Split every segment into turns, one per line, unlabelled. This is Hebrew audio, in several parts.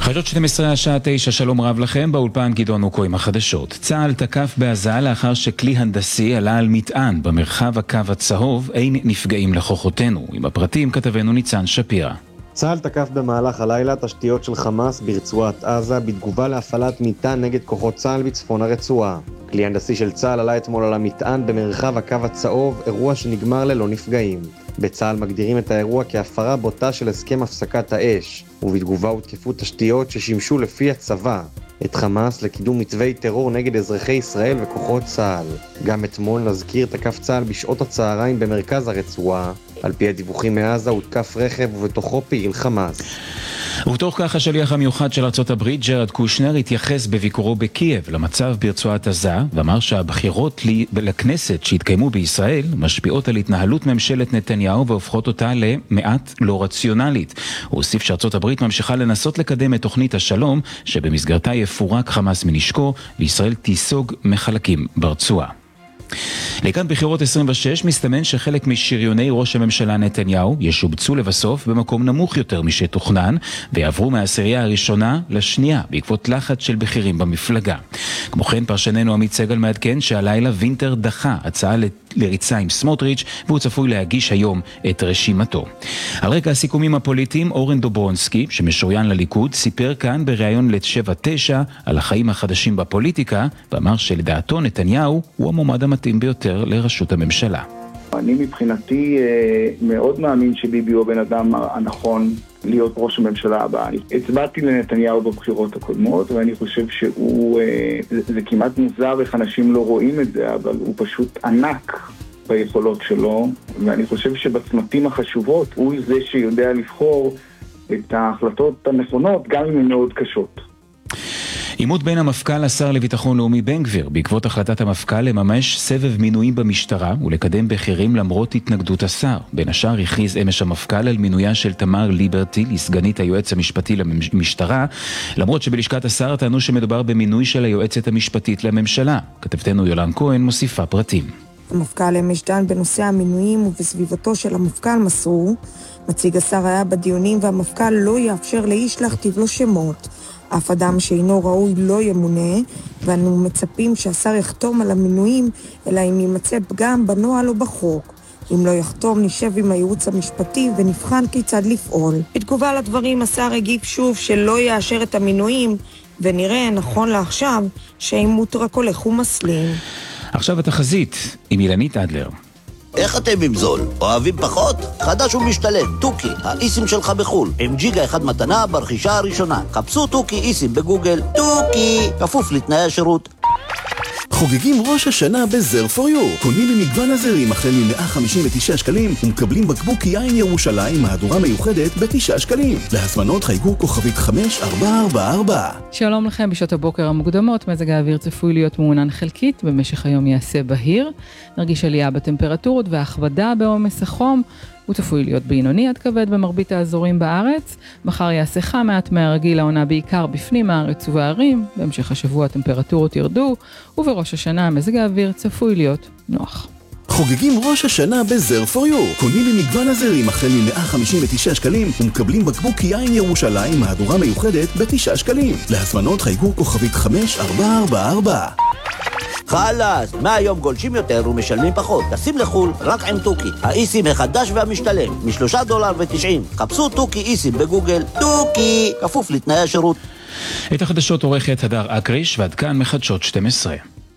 חדשות 12 השעה 9, שלום רב לכם, באולפן גדעון אוקו עם החדשות. צה"ל תקף בעזה לאחר שכלי הנדסי עלה על מטען במרחב הקו הצהוב, אין נפגעים לכוחותינו. עם הפרטים כתבנו ניצן שפירא.
צה"ל תקף במהלך הלילה תשתיות של חמאס ברצועת עזה בתגובה להפעלת מטען נגד כוחות צה"ל בצפון הרצועה. כלי הנדסי של צה"ל עלה אתמול על המטען במרחב הקו הצהוב, אירוע שנגמר ללא נפגעים. בצה"ל מגדירים את האירוע כהפרה בוטה של הסכם הפסקת האש, ובתגובה הותקפו תשתיות ששימשו לפי הצבא את חמאס לקידום מתווי טרור נגד אזרחי ישראל וכוחות צה"ל. גם אתמול נזכיר תקף צה"ל בשעות הצהריים במרכז הרצועה. על פי הדיווחים מעזה הותקף רכב ובתוכו פעיל חמאס.
ובתוך כך השליח המיוחד של ארצות הברית ג'רד קושנר התייחס בביקורו בקייב למצב ברצועת עזה ואמר שהבחירות לכנסת שהתקיימו בישראל משפיעות על התנהלות ממשלת נתניהו והופכות אותה למעט לא רציונלית. הוא הוסיף שארצות הברית ממשיכה לנסות לקדם את תוכנית השלום שבמסגרתה יפורק חמאס מנשקו וישראל תיסוג מחלקים ברצועה. לקראת בחירות 26 מסתמן שחלק משריוני ראש הממשלה נתניהו ישובצו לבסוף במקום נמוך יותר משתוכנן ויעברו מהעשירייה הראשונה לשנייה בעקבות לחץ של בכירים במפלגה. כמו כן פרשננו עמית סגל מעדכן שהלילה וינטר דחה הצעה לריצה עם סמוטריץ' והוא צפוי להגיש היום את רשימתו. על רקע הסיכומים הפוליטיים אורן דוברונסקי שמשוריין לליכוד סיפר כאן בריאיון ל-7-9 על החיים החדשים בפוליטיקה ואמר שלדעתו נתניהו הוא המועמד המתאים ביותר לראשות הממשלה.
אני מבחינתי מאוד מאמין שביבי הוא הבן אדם הנכון להיות ראש הממשלה הבא. הצבעתי לנתניהו בבחירות הקודמות ואני חושב שהוא, זה כמעט מוזר איך אנשים לא רואים את זה, אבל הוא פשוט ענק ביכולות שלו, ואני חושב שבצמתים החשובות הוא זה שיודע לבחור את ההחלטות הנכונות גם אם הן מאוד קשות.
עימות בין המפכ"ל לשר לביטחון לאומי בן גביר בעקבות החלטת המפכ"ל לממש סבב מינויים במשטרה ולקדם בכירים למרות התנגדות השר. בין השאר הכריז אמש המפכ"ל על מינויה של תמר ליברטי לסגנית היועץ המשפטי למשטרה, למרות שבלשכת השר טענו שמדובר במינוי של היועצת המשפטית לממשלה. כתבתנו יולן כהן מוסיפה פרטים.
המפכ"ל אמש דן בנושא המינויים ובסביבתו של המפכ"ל מסרו, נציג השר היה בדיונים והמפכ"ל לא יאפשר לאיש להכתיב לו שמות. אף אדם שאינו ראוי לא ימונה, ואנו מצפים שהשר יחתום על המינויים, אלא אם יימצא פגם בנוהל או בחוק. אם לא יחתום, נשב עם הייעוץ המשפטי ונבחן כיצד לפעול. בתגובה לדברים, השר הגיב שוב שלא יאשר את המינויים, ונראה נכון לעכשיו שהעימות רק הולך ומסלים.
עכשיו התחזית עם אילנית אדלר.
איך אתם עם זול? אוהבים פחות? חדש ומשתלם, טוקי, האיסים שלך בחול, עם ג'יגה אחד מתנה ברכישה הראשונה. חפשו טוקי איסים בגוגל, טוקי, כפוף לתנאי השירות.
חוגגים ראש השנה בזר פור יו. קונים במגוון הזרים החל מ-159 שקלים ומקבלים בקבוק יין ירושלים מהדורה מיוחדת ב9 שקלים. להזמנות חייגו כוכבית 5444.
שלום לכם, בשעות הבוקר המוקדמות מזג האוויר צפוי להיות מעונן חלקית, במשך היום יעשה בהיר, נרגיש עלייה בטמפרטורות והכבדה בעומס החום, הוא צפוי להיות בינוני עד כבד במרבית האזורים בארץ. מחר יעשה חם מעט מהרגיל, העונה בעיקר בפנים הארץ ובערים. בהמשך השבוע הטמפרטורות ירדו, ובראש השנה מזג האוויר צפוי להיות נוח.
חוגגים ראש השנה בזר פור יו. קונים במגוון הזרים החל מ-159 שקלים ומקבלים בקבוק יין ירושלים מהדורה מיוחדת ב9 שקלים. להזמנות חייגו כוכבית 5444.
חלאס, מהיום גולשים יותר ומשלמים פחות. תשים לחול רק עם טוקי, האיסים החדש והמשתלם, $3.90. חפשו טוקי איסים בגוגל, טוקי, כפוף לתנאי השירות.
את החדשות עורכת הדר אקריש ועד כאן מחדשות 12.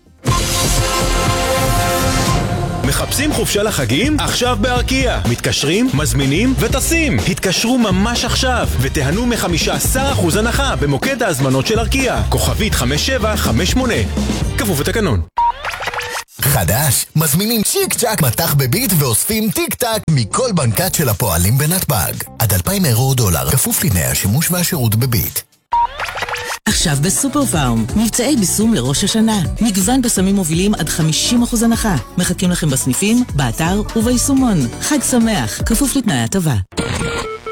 מחפשים חופשה לחגים? עכשיו בארקיע. מתקשרים, מזמינים וטסים. התקשרו ממש עכשיו ותיהנו מ-15% הנחה במוקד ההזמנות של ארקיע. כוכבית 5758. כפוף לתקנון.
חדש, מזמינים צ'יק צ'ק מתח בביט ואוספים טיק טק מכל בנקת של הפועלים בנתב"ג. עד 2,000 אירו או דולר, כפוף לתנאי השימוש והשירות בביט.
עכשיו בסופר פארם, מבצעי ביסום לראש השנה. מגוון בשמים מובילים עד 50% הנחה. מחכים לכם בסניפים, באתר וביישומון. חג שמח, כפוף לתנאי הטבה.